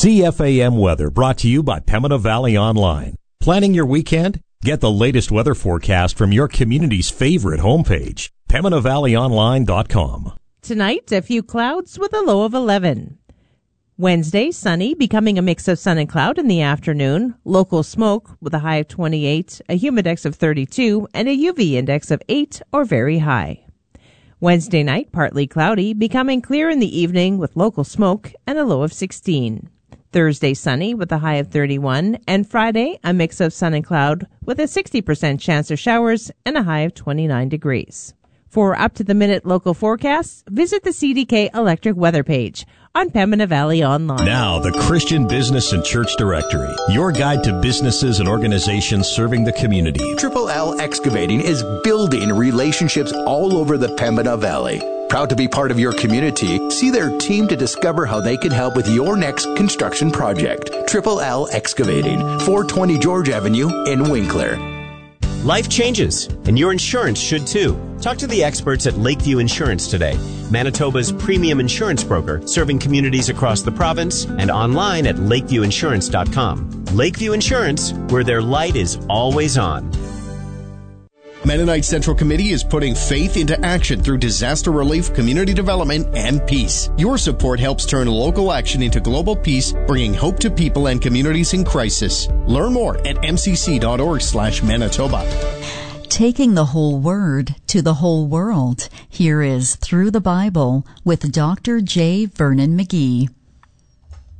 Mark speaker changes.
Speaker 1: CFAM Weather brought to you by Pembina Valley Online. Planning your weekend? Get the latest weather forecast from your community's favorite homepage, PembinaValleyOnline.com.
Speaker 2: Tonight, a few clouds with a low of 11. Wednesday, sunny, becoming a mix of sun and cloud in the afternoon. Local smoke with a high of 28, a humidex of 32, and a UV index of 8 or very high. Wednesday night, partly cloudy, becoming clear in the evening with local smoke and a low of 16. Thursday, sunny with a high of 31, and Friday, a mix of sun and cloud with a 60% chance of showers and a high of 29 degrees. For up-to-the-minute local forecasts, visit the CDK Electric Weather page on Pembina Valley Online.
Speaker 1: Now, the Christian Business and Church Directory, your guide to businesses and organizations serving the community.
Speaker 3: Triple L Excavating is building relationships all over the Pembina Valley. Proud to be part of your community, see their team to discover how they can help with your next construction project. Triple L Excavating, 420 George Avenue in Winkler.
Speaker 4: Life changes, and your insurance should too. Talk to the experts at Lakeview Insurance today, Manitoba's premium insurance broker, serving communities across the province and online at lakeviewinsurance.com. Lakeview Insurance, where their light is always on.
Speaker 5: Mennonite Central Committee is putting faith into action through disaster relief, community development, and peace. Your support helps turn local action into global peace, bringing hope to people and communities in crisis. Learn more at mcc.org/Manitoba.
Speaker 6: Taking the whole word to the whole world. Here is Through the Bible with Dr. J. Vernon McGee.